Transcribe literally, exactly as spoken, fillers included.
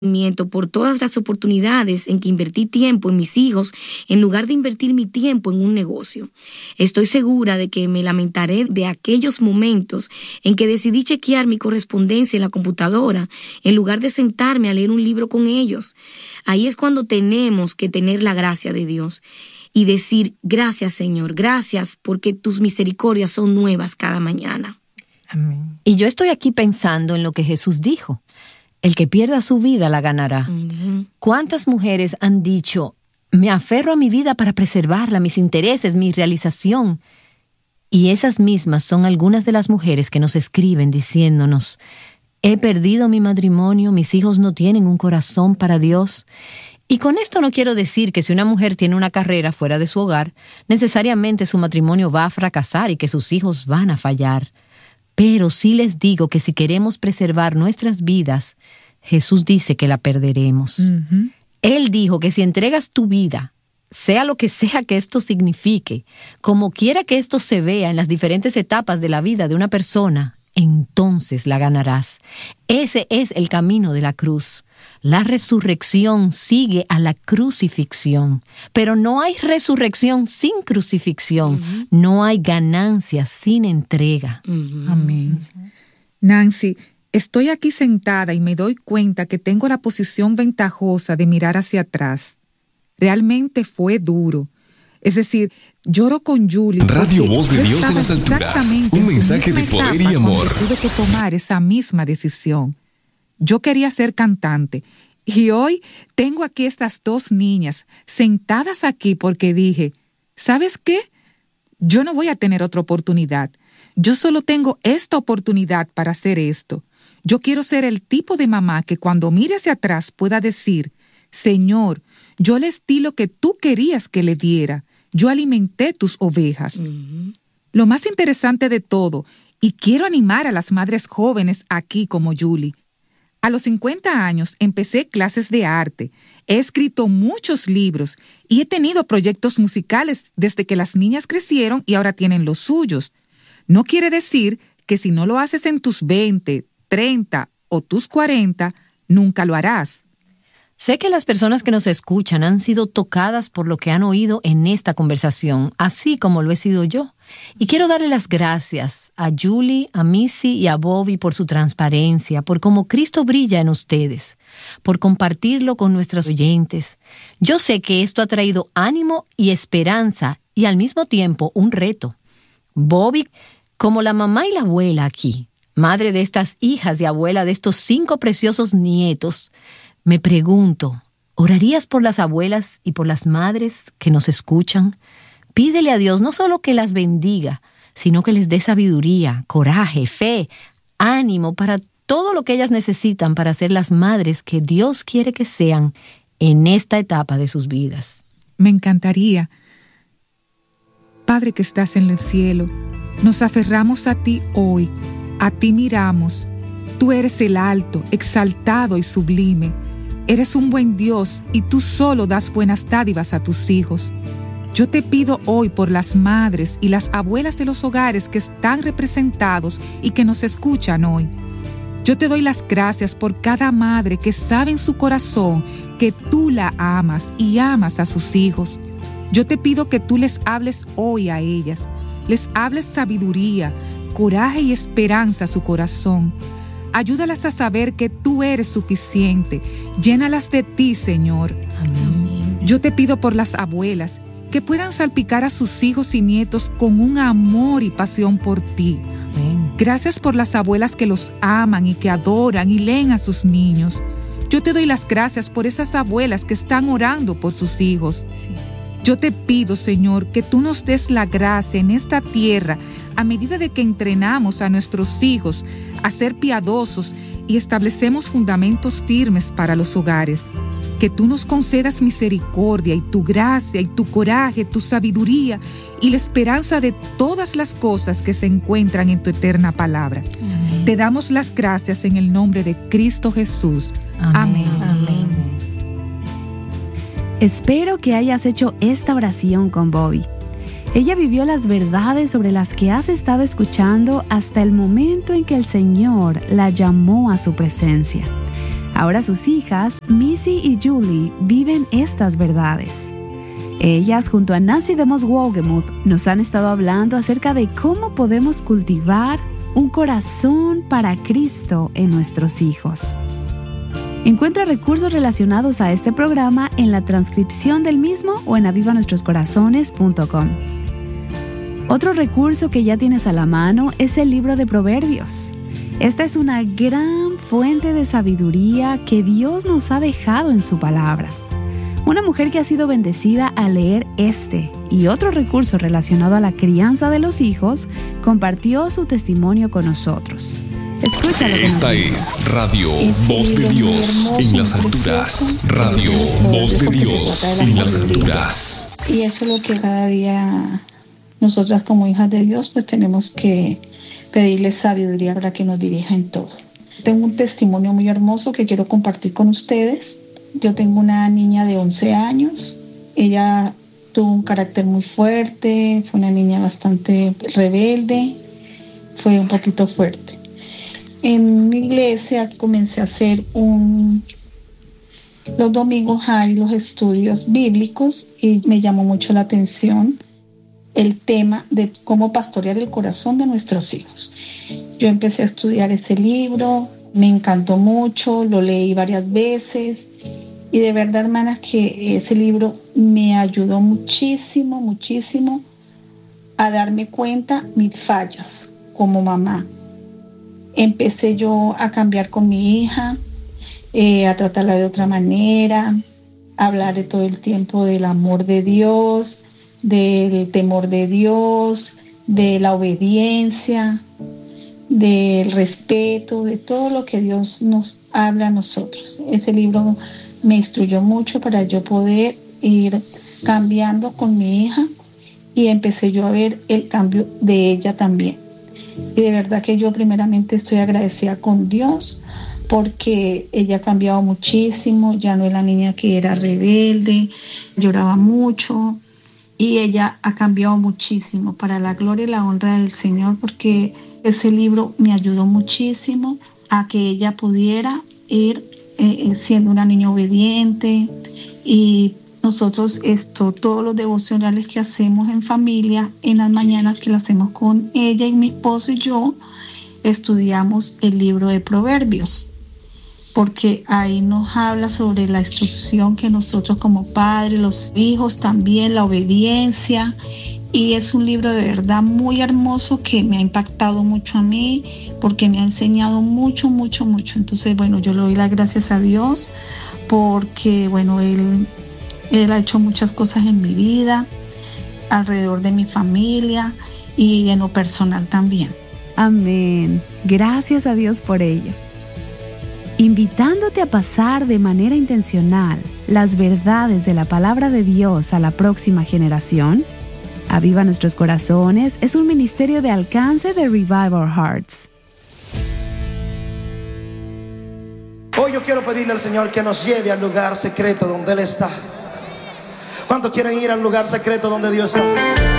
por todas las oportunidades en que invertí tiempo en mis hijos en lugar de invertir mi tiempo en un negocio. Estoy segura de que me lamentaré de aquellos momentos en que decidí chequear mi correspondencia en la computadora en lugar de sentarme a leer un libro con ellos. Ahí es cuando tenemos que tener la gracia de Dios y decir: gracias, Señor, gracias porque tus misericordias son nuevas cada mañana. Amén. Y yo estoy aquí pensando en lo que Jesús dijo: el que pierda su vida la ganará. Uh-huh. ¿Cuántas mujeres han dicho: me aferro a mi vida para preservarla, mis intereses, mi realización? Y esas mismas son algunas de las mujeres que nos escriben diciéndonos: he perdido mi matrimonio, mis hijos no tienen un corazón para Dios. Y con esto no quiero decir que si una mujer tiene una carrera fuera de su hogar, necesariamente su matrimonio va a fracasar y que sus hijos van a fallar. Pero sí les digo que si queremos preservar nuestras vidas, Jesús dice que la perderemos. Uh-huh. Él dijo que si entregas tu vida, sea lo que sea que esto signifique, como quiera que esto se vea en las diferentes etapas de la vida de una persona, entonces la ganarás. Ese es el camino de la cruz. La resurrección sigue a la crucifixión, pero no hay resurrección sin crucifixión. Uh-huh. No hay ganancia sin entrega. Uh-huh. Amén. Nancy, estoy aquí sentada y me doy cuenta que tengo la posición ventajosa de mirar hacia atrás. Realmente fue duro. Es decir, lloro con Julie. Radio Voz de Dios en las alturas. Un mensaje de poder y amor. Tuve que tomar esa misma decisión. Yo quería ser cantante y hoy tengo aquí estas dos niñas sentadas aquí porque dije: ¿sabes qué? Yo no voy a tener otra oportunidad. Yo solo tengo esta oportunidad para hacer esto. Yo quiero ser el tipo de mamá que cuando mire hacia atrás pueda decir: Señor, yo les di lo que tú querías que le diera. Yo alimenté tus ovejas. Uh-huh. Lo más interesante de todo, y quiero animar a las madres jóvenes aquí como Julie. A los cincuenta años empecé clases de arte, he escrito muchos libros y he tenido proyectos musicales desde que las niñas crecieron y ahora tienen los suyos. No quiere decir que si no lo haces en tus veinte, treinta o tus cuarenta, nunca lo harás. Sé que las personas que nos escuchan han sido tocadas por lo que han oído en esta conversación, así como lo he sido yo. Y quiero darle las gracias a Julie, a Missy y a Bobby por su transparencia, por cómo Cristo brilla en ustedes, por compartirlo con nuestros oyentes. Yo sé que esto ha traído ánimo y esperanza y al mismo tiempo un reto. Bobby, como la mamá y la abuela aquí, madre de estas hijas y abuela de estos cinco preciosos nietos, me pregunto, ¿orarías por las abuelas y por las madres que nos escuchan? Pídele a Dios no solo que las bendiga, sino que les dé sabiduría, coraje, fe, ánimo para todo lo que ellas necesitan para ser las madres que Dios quiere que sean en esta etapa de sus vidas. Me encantaría. Padre que estás en el cielo, nos aferramos a ti hoy, a ti miramos. Tú eres el alto, exaltado y sublime. Eres un buen Dios y tú solo das buenas dádivas a tus hijos. Yo te pido hoy por las madres y las abuelas de los hogares que están representados y que nos escuchan hoy. Yo te doy las gracias por cada madre que sabe en su corazón que tú la amas y amas a sus hijos. Yo te pido que tú les hables hoy a ellas, les hables sabiduría, coraje y esperanza a su corazón. Ayúdalas a saber que tú eres suficiente. Llénalas de ti, Señor. Amén. Yo te pido por las abuelas que puedan salpicar a sus hijos y nietos con un amor y pasión por ti. Amén. Gracias por las abuelas que los aman y que adoran y leen a sus niños. Yo te doy las gracias por esas abuelas que están orando por sus hijos. Sí, sí. Yo te pido, Señor, que tú nos des la gracia en esta tierra a medida de que entrenamos a nuestros hijos a ser piadosos y establecemos fundamentos firmes para los hogares. Que tú nos concedas misericordia y tu gracia y tu coraje, tu sabiduría y la esperanza de todas las cosas que se encuentran en tu eterna palabra. Amén. Te damos las gracias en el nombre de Cristo Jesús. Amén. Amén. Amén. Espero que hayas hecho esta oración con Bobby. Ella vivió las verdades sobre las que has estado escuchando hasta el momento en que el Señor la llamó a su presencia. Ahora sus hijas, Missy y Julie, viven estas verdades. Ellas, junto a Nancy DeMoss Wolgemuth, nos han estado hablando acerca de cómo podemos cultivar un corazón para Cristo en nuestros hijos. Encuentra recursos relacionados a este programa en la transcripción del mismo o en aviva nuestros corazones punto com. Otro recurso que ya tienes a la mano es el libro de Proverbios. Esta es una gran fuente de sabiduría que Dios nos ha dejado en su palabra. Una mujer que ha sido bendecida al leer este y otro recurso relacionado a la crianza de los hijos compartió su testimonio con nosotros. Escucha lo que Esta es Radio Voz de Dios en las alturas. Radio Voz de Dios en las alturas. Y eso es lo que cada día nosotras como hijas de Dios pues tenemos que pedirle sabiduría para que nos dirija en todo. Tengo un testimonio muy hermoso que quiero compartir con ustedes. Yo tengo una niña de once años. Ella tuvo un carácter muy fuerte, fue una niña bastante rebelde, fue un poquito fuerte. En mi iglesia comencé a hacer un... Los domingos hay los estudios bíblicos y me llamó mucho la atención el tema de cómo pastorear el corazón de nuestros hijos. Yo empecé a estudiar ese libro, me encantó mucho, lo leí varias veces y de verdad, hermanas, que ese libro me ayudó muchísimo, muchísimo a darme cuenta mis fallas como mamá. Empecé yo a cambiar con mi hija, eh, a tratarla de otra manera, a hablar de todo el tiempo del amor de Dios, del temor de Dios, de la obediencia, del respeto, de todo lo que Dios nos habla a nosotros. Ese libro me instruyó mucho para yo poder ir cambiando con mi hija y empecé yo a ver el cambio de ella también. Y de verdad que yo primeramente estoy agradecida con Dios porque ella ha cambiado muchísimo, ya no es la niña que era rebelde, lloraba mucho y ella ha cambiado muchísimo para la gloria y la honra del Señor, porque ese libro me ayudó muchísimo a que ella pudiera ir eh, siendo una niña obediente. Y nosotros esto, todos los devocionales que hacemos en familia, en las mañanas que lo hacemos con ella y mi esposo y yo, estudiamos el libro de Proverbios, porque ahí nos habla sobre la instrucción que nosotros como padres, los hijos también, la obediencia, y es un libro de verdad muy hermoso que me ha impactado mucho a mí, porque me ha enseñado mucho, mucho, mucho. Entonces, bueno, yo le doy las gracias a Dios, porque, bueno, Él, Él ha hecho muchas cosas en mi vida, alrededor de mi familia y en lo personal también. Amén. Gracias a Dios por ello. Invitándote a pasar de manera intencional las verdades de la palabra de Dios a la próxima generación, Aviva Nuestros Corazones es un ministerio de alcance de Revive Our Hearts. Hoy yo quiero pedirle al Señor que nos lleve al lugar secreto donde Él está. ¿Cuántos quieren ir al lugar secreto donde Dios está?